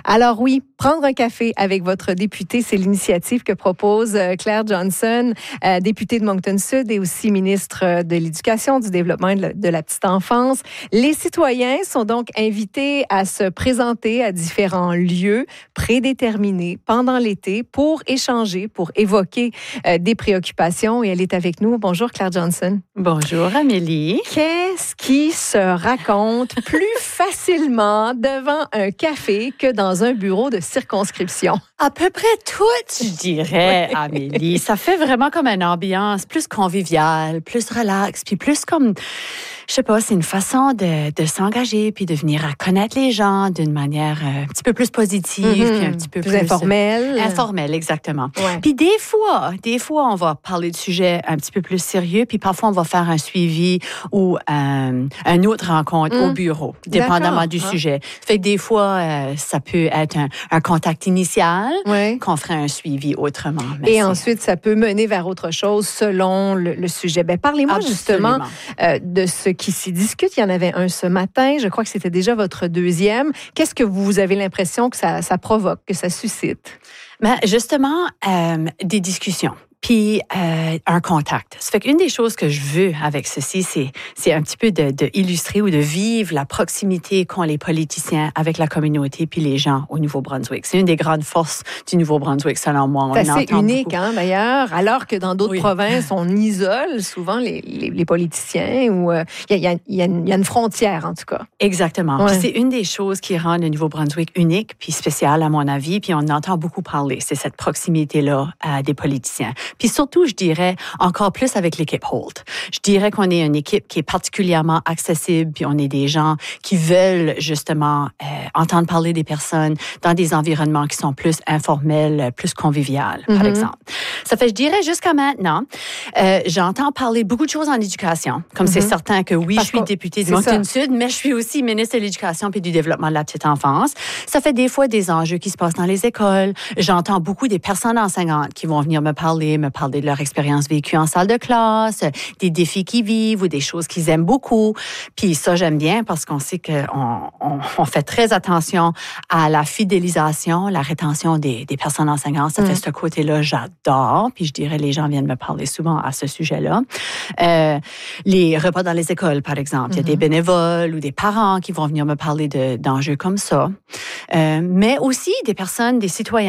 Alors oui, prendre un café avec votre député, c'est l'initiative que propose Claire Johnson, députée de Moncton-Sud et aussi ministre de l'Éducation, du Développement et de la petite enfance. Les citoyens sont donc invités à se présenter à différents lieux prédéterminés pendant l'été pour échanger, pour évoquer des préoccupations. Et elle est avec nous. Bonjour Claire Johnson. Bonjour Amélie. Qu'est-ce qui se raconte plus facilement devant un café que dans un bureau de circonscription? À peu près tout, je dirais, Amélie. Ça fait vraiment comme une ambiance plus conviviale, plus relax, puis plus comme, je sais pas, c'est une façon de s'engager puis de venir à connaître les gens d'une manière un petit peu plus positive, puis un petit peu plus informelle. Informelle, exactement. Ouais. Puis des fois, on va parler de sujets un petit peu plus sérieux, puis parfois on va faire un suivi ou une autre rencontre au bureau, dépendamment du sujet. Fait que des fois, ça peut être un contact initial, qu'on ferait un suivi autrement. Et ensuite, ça peut mener vers autre chose selon le sujet. Ben, parlez-moi justement de ce qui s'y discute. Il y en avait un ce matin. Je crois que c'était déjà votre deuxième. Qu'est-ce que vous avez l'impression que ça provoque, que ça suscite? Ben, justement, des discussions. Puis un contact. Ça fait qu'une des choses que je veux avec ceci, c'est un petit peu de illustrer ou de vivre la proximité qu'ont les politiciens avec la communauté puis les gens au Nouveau-Brunswick. C'est une des grandes forces du Nouveau-Brunswick, selon moi. C'est assez unique, d'ailleurs, alors que dans d'autres provinces, on isole souvent les politiciens ou il y a une frontière, en tout cas. Exactement. Puis c'est une des choses qui rend le Nouveau-Brunswick unique puis spécial, à mon avis, puis on entend beaucoup parler. C'est cette proximité-là des politiciens. Puis surtout, je dirais, encore plus avec l'équipe Holt. Je dirais qu'on est une équipe qui est particulièrement accessible, puis on est des gens qui veulent justement entendre parler des personnes dans des environnements qui sont plus informels, plus conviviales, par exemple. Ça fait, je dirais, jusqu'à maintenant, j'entends parler beaucoup de choses en éducation. Comme c'est certain que oui, je suis députée de Moncton-Sud, mais je suis aussi ministre de l'Éducation puis du Développement de la petite enfance. Ça fait des fois des enjeux qui se passent dans les écoles. J'entends beaucoup des personnes enseignantes qui vont venir me parler de leur expérience vécue en salle de classe, des défis qu'ils vivent ou des choses qu'ils aiment beaucoup. Puis ça, j'aime bien parce qu'on sait qu'on fait très attention à la fidélisation, la rétention des personnes enseignantes. Ça fait ce côté-là, j'adore. Puis je dirais, les gens viennent me parler souvent à ce sujet-là. Les repas dans les écoles, par exemple. Il y a des bénévoles ou des parents qui vont venir me parler d'enjeux comme ça. Mais aussi des personnes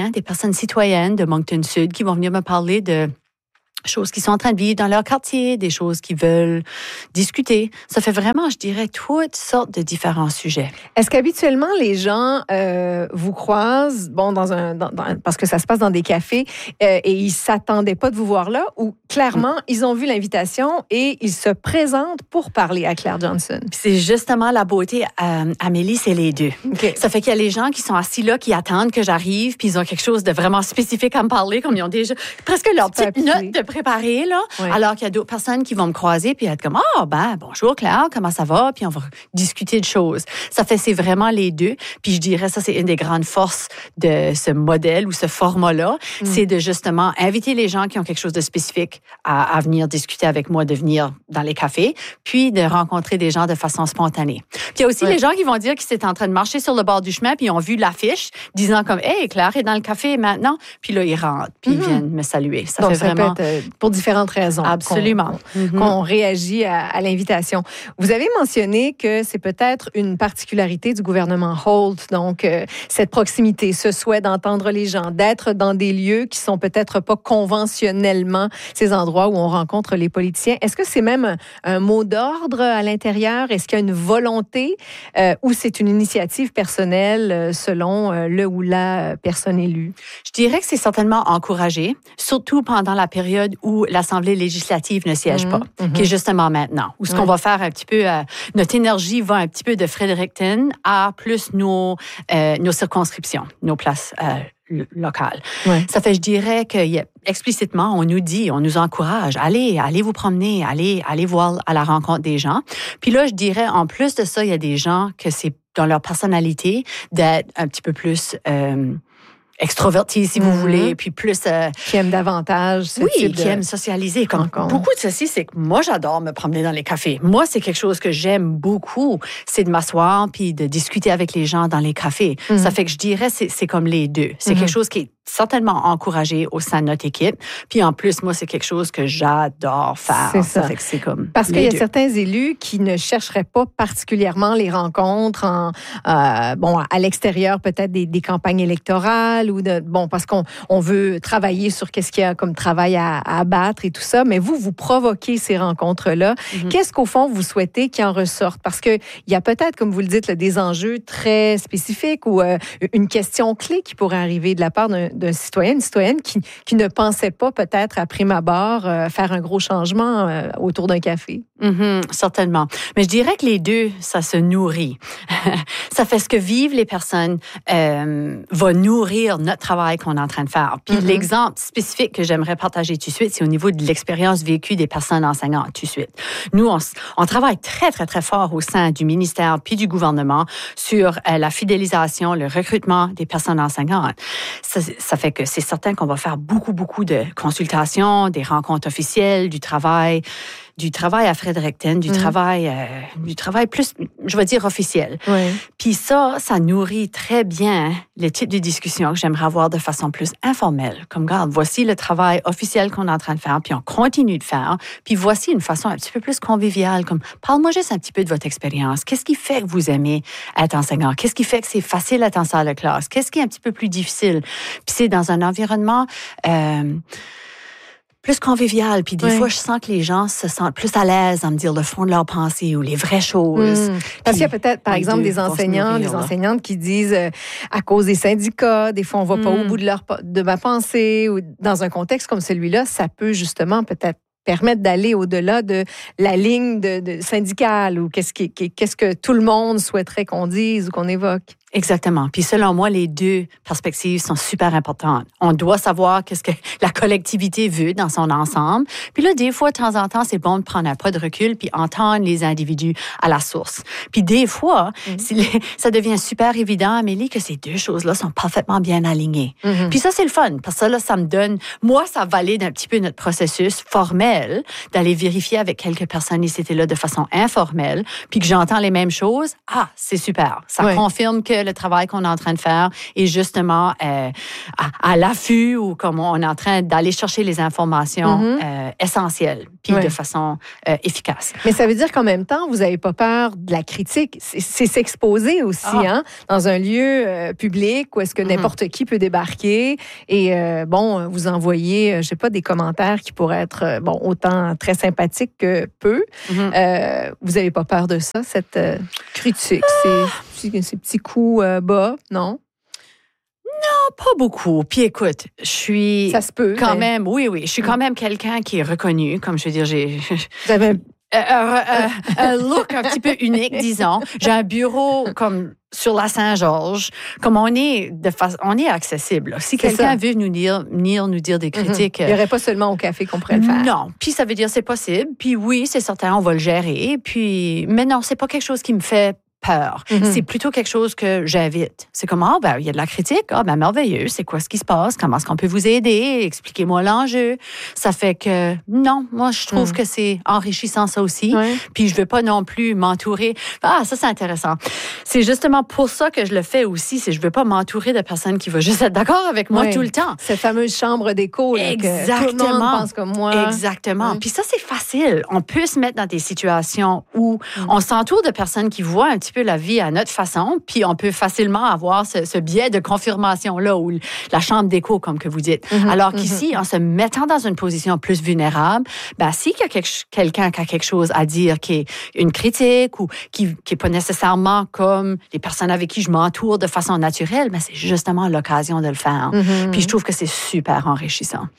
citoyennes de Moncton-Sud qui vont venir me parler de choses qu'ils sont en train de vivre dans leur quartier, des choses qu'ils veulent discuter. Ça fait vraiment, je dirais, toutes sortes de différents sujets. Est-ce qu'habituellement, les gens vous croisent, parce que ça se passe dans des cafés, et ils s'attendaient pas de vous voir là, ou clairement, ils ont vu l'invitation et ils se présentent pour parler à Claire Johnson? Puis c'est justement la beauté, Amélie, c'est les deux. Okay. Ça fait qu'il y a les gens qui sont assis là, qui attendent que j'arrive, puis ils ont quelque chose de vraiment spécifique à me parler, comme ils ont déjà presque leur petite note de préparée, là. Oui. Alors qu'il y a d'autres personnes qui vont me croiser, puis être comme, bonjour Claire, comment ça va? Puis on va discuter de choses. Ça fait, c'est vraiment les deux. Puis je dirais, ça, c'est une des grandes forces de ce modèle ou ce format-là. C'est de justement inviter les gens qui ont quelque chose de spécifique à venir discuter avec moi, de venir dans les cafés, puis de rencontrer des gens de façon spontanée. Puis il y a aussi les gens qui vont dire qu'ils étaient en train de marcher sur le bord du chemin, puis ils ont vu l'affiche, disant comme, hey, Claire est dans le café maintenant. Puis là, ils rentrent, puis ils viennent me saluer. Ça donc, fait ça vraiment... peut être pour différentes raisons. Absolument. Qu'on réagit à l'invitation. Vous avez mentionné que c'est peut-être une particularité du gouvernement Holt, donc cette proximité, ce souhait d'entendre les gens, d'être dans des lieux qui sont peut-être pas conventionnellement ces endroits où on rencontre les politiciens. Est-ce que c'est même un mot d'ordre à l'intérieur? Est-ce qu'il y a une volonté ou c'est une initiative personnelle selon le ou la personne élue? Je dirais que c'est certainement encouragé, surtout pendant la période où l'Assemblée législative ne siège pas, qui est justement maintenant. Où ce qu'on va faire un petit peu, notre énergie va un petit peu de Fredericton à plus nos circonscriptions, nos places locales. Ça fait, je dirais que explicitement, on nous dit, on nous encourage, allez vous promener, allez voir à la rencontre des gens. Puis là, je dirais, en plus de ça, il y a des gens que c'est dans leur personnalité d'être un petit peu plus extrovertis, si vous voulez, puis plus... qui aiment davantage ce type qui aiment socialiser. Comme beaucoup de ceci, c'est que moi, j'adore me promener dans les cafés. Moi, c'est quelque chose que j'aime beaucoup, c'est de m'asseoir puis de discuter avec les gens dans les cafés. Ça fait que je dirais, c'est comme les deux. C'est quelque chose qui est certainement encouragé au sein de notre équipe. Puis en plus, moi, c'est quelque chose que j'adore faire. C'est ça. Fait que c'est comme parce qu'il y a certains élus qui ne chercheraient pas particulièrement les rencontres à l'extérieur peut-être des campagnes électorales ou parce qu'on veut travailler sur qu'est-ce qu'il y a comme travail à abattre et tout ça. Mais vous provoquez ces rencontres-là. Qu'est-ce qu'au fond vous souhaitez qu'il en ressorte? Parce que il y a peut-être, comme vous le dites, des enjeux très spécifiques ou une question clé qui pourrait arriver de la part d'un citoyen, une citoyenne qui ne pensait pas peut-être à prime abord faire un gros changement autour d'un café. Certainement. Mais je dirais que les deux, ça se nourrit. Ça fait ce que vivent les personnes va nourrir notre travail qu'on est en train de faire. Puis l'exemple spécifique que j'aimerais partager tout de suite, c'est au niveau de l'expérience vécue des personnes enseignantes tout de suite. Nous, on travaille très, très, très fort au sein du ministère puis du gouvernement sur la fidélisation, le recrutement des personnes enseignantes. Ça fait que c'est certain qu'on va faire beaucoup, beaucoup de consultations, des rencontres officielles, du travail à Fredericton, du travail plus, je vais dire, officiel. Oui. Puis ça nourrit très bien le type de discussion que j'aimerais avoir de façon plus informelle. Comme, regarde, voici le travail officiel qu'on est en train de faire, puis on continue de faire. Puis voici une façon un petit peu plus conviviale, comme, parle-moi juste un petit peu de votre expérience. Qu'est-ce qui fait que vous aimez être enseignant? Qu'est-ce qui fait que c'est facile d'être en salle de classe? Qu'est-ce qui est un petit peu plus difficile? Puis c'est dans un environnement... plus convivial. Puis des fois, je sens que les gens se sentent plus à l'aise à me dire le fond de leur pensée ou les vraies choses. Parce qu'il y a peut-être, par exemple, des enseignants, des enseignantes qui disent à cause des syndicats, des fois, on va pas au bout de ma pensée. Ou dans un contexte comme celui-là, ça peut justement peut-être permettre d'aller au-delà de la ligne de syndicale ou qu'est-ce que tout le monde souhaiterait qu'on dise ou qu'on évoque. Exactement. Puis selon moi, les deux perspectives sont super importantes. On doit savoir qu'est-ce que la collectivité veut dans son ensemble. Puis là, des fois, de temps en temps, c'est bon de prendre un pas de recul puis entendre les individus à la source. Puis des fois, ça devient super évident, Amélie, que ces deux choses-là sont parfaitement bien alignées. Puis ça, c'est le fun. Parce que ça, là, ça me donne... Moi, ça valide un petit peu notre processus formel d'aller vérifier avec quelques personnes ici et là de façon informelle, puis que j'entends les mêmes choses. Ah, c'est super. Ça confirme que le travail qu'on est en train de faire est justement à l'affût ou comme on est en train d'aller chercher les informations essentielles, puis de façon efficace. Mais ça veut dire qu'en même temps, vous n'avez pas peur de la critique. C'est s'exposer aussi, dans un lieu public où est-ce que n'importe qui peut débarquer et, vous envoyer, je ne sais pas, des commentaires qui pourraient être, autant très sympathiques que peu. Vous n'avez pas peur de ça, cette critique, ces petits coups bas, non? Non, pas beaucoup. Puis écoute, je suis ça se peut, quand même, oui, je suis quand même quelqu'un qui est reconnu, comme je veux dire, Vous avez un look un petit peu unique, disons. J'ai un bureau comme sur la Saint-Georges, comme on est accessible. Si quelqu'un veut venir nous dire des critiques... Il n'y aurait pas seulement au café qu'on pourrait le faire. Non. Puis ça veut dire c'est possible. Puis oui, c'est certain, on va le gérer. Puis, mais non, c'est pas quelque chose qui me fait peur. C'est plutôt quelque chose que j'invite. C'est comme, il y a de la critique. Merveilleux. C'est quoi ce qui se passe? Comment est-ce qu'on peut vous aider? Expliquez-moi l'enjeu. Ça fait que, non, moi, je trouve que c'est enrichissant, ça aussi. Puis je veux pas non plus m'entourer. Ça, c'est intéressant. C'est justement pour ça que je le fais aussi. Je veux pas m'entourer de personnes qui vont juste être d'accord avec moi tout le temps. Cette fameuse chambre d'écho, là, que tout le monde pense comme moi. Exactement. Puis ça, c'est facile. On peut se mettre dans des situations où on s'entoure de personnes qui voient un petit peu la vie à notre façon, puis on peut facilement avoir ce biais de confirmation-là, ou la chambre d'écho, comme que vous dites. Alors qu'ici, en se mettant dans une position plus vulnérable, s'il y a quelqu'un qui a quelque chose à dire, qui est une critique, ou qui est pas nécessairement comme les personnes avec qui je m'entoure de façon naturelle, c'est justement l'occasion de le faire. Puis je trouve que c'est super enrichissant.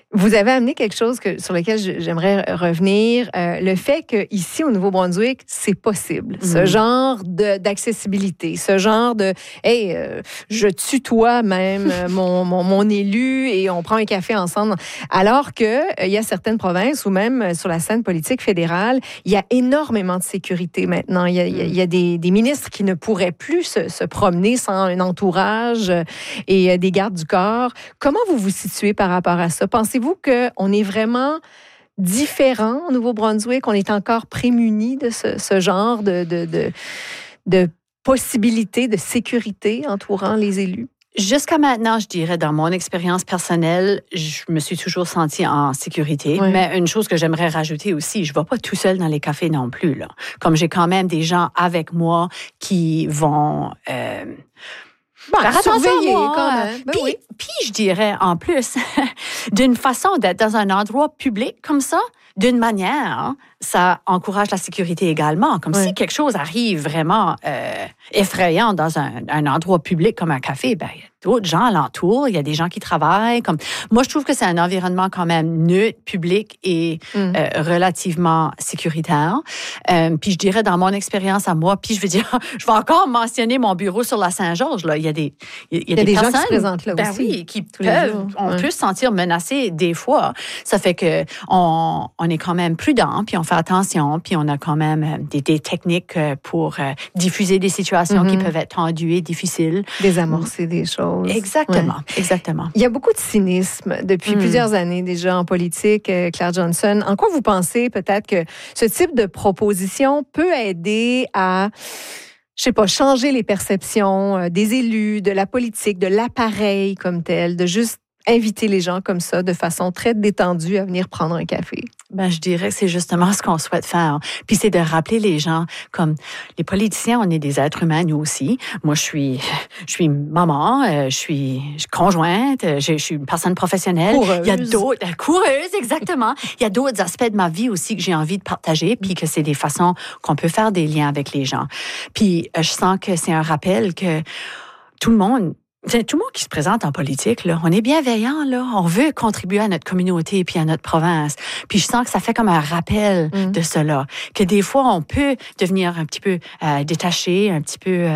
Vous avez amené quelque chose sur lequel j'aimerais revenir, le fait qu'ici, au Nouveau-Brunswick, c'est possible. Ce genre d'accessibilité, ce genre de « hey, je tutoie même mon élu et on prend un café ensemble ». Alors qu'il y a certaines provinces ou même sur la scène politique fédérale, il y a énormément de sécurité maintenant. Il y a des ministres qui ne pourraient plus se promener sans un entourage et des gardes du corps. Comment vous vous situez par rapport à ça? Pensez-vous qu'on est vraiment différent au Nouveau-Brunswick? On est encore prémunis de ce genre de possibilités de sécurité entourant les élus? Jusqu'à maintenant, je dirais, dans mon expérience personnelle, je me suis toujours sentie en sécurité. Oui. Mais une chose que j'aimerais rajouter aussi, je ne vais pas tout seul dans les cafés non plus, là. Comme j'ai quand même des gens avec moi qui vont... faire attention à moi. Quand même. Ben puis, je dirais, en plus, d'une façon d'être dans un endroit public comme ça, d'une manière, ça encourage la sécurité également. Comme si quelque chose arrive vraiment effrayant dans un endroit public comme un café, ben, il y a d'autres gens alentour, il y a des gens qui travaillent. Moi, je trouve que c'est un environnement quand même neutre, public et relativement sécuritaire. Puis je dirais, dans mon expérience à moi, puis je veux dire, je vais encore mentionner mon bureau sur la Saint-Georges. Là. Il y a des personnes gens qui se présentent là aussi. Oui, qui peuvent, on peut se sentir menacé des fois. Ça fait que on est quand même prudent, puis on fait attention, puis on a quand même des techniques pour diffuser des situations qui peuvent être tendues et difficiles. Désamorcer des choses. Exactement, exactement. Il y a beaucoup de cynisme depuis plusieurs années déjà en politique, Claire Johnson. En quoi vous pensez peut-être que ce type de proposition peut aider à, je sais pas, changer les perceptions des élus, de la politique, de l'appareil comme tel, de juste inviter les gens comme ça, de façon très détendue, à venir prendre un café? Ben, je dirais que c'est justement ce qu'on souhaite faire. Puis c'est de rappeler les gens, comme les politiciens, on est des êtres humains, nous aussi. Moi, je suis maman, je suis conjointe, je suis une personne professionnelle. Coureuse. Il y a d'autres... Coureuse, exactement. Il y a d'autres aspects de ma vie aussi que j'ai envie de partager, puis que c'est des façons qu'on peut faire des liens avec les gens. Puis je sens que c'est un rappel que tout le monde qui se présente en politique, là, on est bienveillant, là. On veut contribuer à notre communauté puis à notre province. Puis je sens que ça fait comme un rappel de cela. Que des fois, on peut devenir un petit peu détaché, un petit peu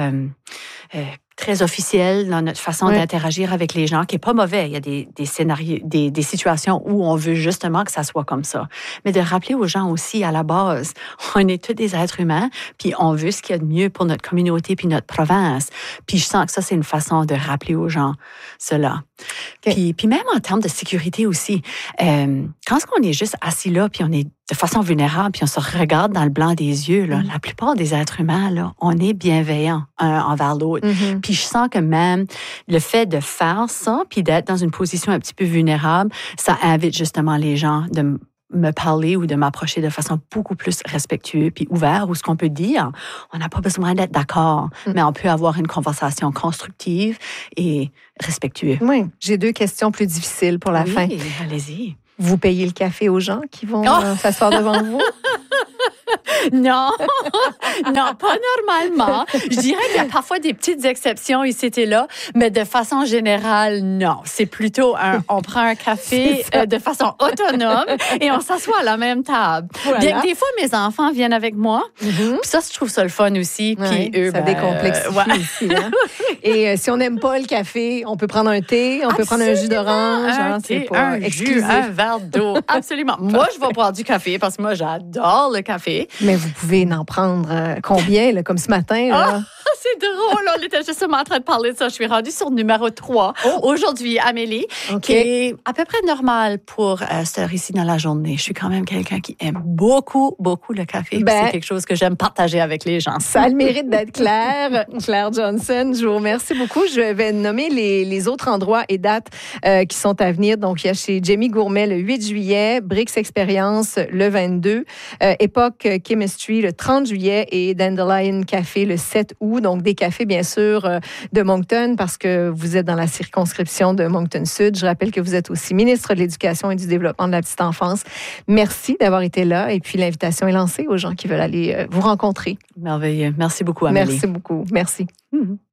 très officiel dans notre façon d'interagir avec les gens, qui est pas mauvais. Il y a des scénarios, des situations où on veut justement que ça soit comme ça. Mais de rappeler aux gens aussi, à la base, on est tous des êtres humains, puis on veut ce qu'il y a de mieux pour notre communauté puis notre province. Puis je sens que ça, c'est une façon de rappeler aux gens cela. Okay. Puis même en termes de sécurité aussi, quand on est juste assis là, puis on est de façon vulnérable, puis on se regarde dans le blanc des yeux, là, la plupart des êtres humains, là, on est bienveillants un envers l'autre. Puis je sens que même le fait de faire ça, puis d'être dans une position un petit peu vulnérable, ça invite justement les gens de me parler ou de m'approcher de façon beaucoup plus respectueuse puis ouverte, où ce qu'on peut dire, on n'a pas besoin d'être d'accord, mais on peut avoir une conversation constructive et respectueuse. Oui, j'ai 2 questions plus difficiles pour la fin. Allez-y. Vous payez le café aux gens qui vont s'asseoir devant vous? Non, non, pas normalement. Je dirais qu'il y a parfois des petites exceptions ici et là, mais de façon générale, non. C'est plutôt on prend un café de façon autonome et on s'assoit à la même table. Voilà. Bien que des fois, mes enfants viennent avec moi. Puis ça, je trouve ça le fun aussi. Puis eux, ça décomplexifie aussi. Hein? Et si on n'aime pas le café, on peut prendre un thé, on peut prendre un jus d'orange. Un jus, un verre d'eau. Absolument. Moi, je vais boire du café parce que moi, j'adore le café. Mais vous pouvez en prendre combien, là, comme ce matin? Là? C'est drôle, on était justement en train de parler de ça. Je suis rendue sur numéro 3 aujourd'hui, Amélie, qui est à peu près normal pour cette heure-ci dans la journée. Je suis quand même quelqu'un qui aime beaucoup, beaucoup le café. C'est quelque chose que j'aime partager avec les gens. Ça a le mérite d'être clair. Claire Johnson, je vous remercie beaucoup. Je vais nommer les autres endroits et dates qui sont à venir. Donc, il y a chez Jamie Gourmet le 8 juillet, Brix Expérience le 22, Époque Chemistry le 30 juillet et Dandelion Café le 7 août. Donc, des cafés, bien sûr, de Moncton, parce que vous êtes dans la circonscription de Moncton-Sud. Je rappelle que vous êtes aussi ministre de l'Éducation et du Développement de la petite enfance. Merci d'avoir été là. Et puis, l'invitation est lancée aux gens qui veulent aller vous rencontrer. Merveilleux. Merci beaucoup, Amélie. Merci beaucoup. Merci.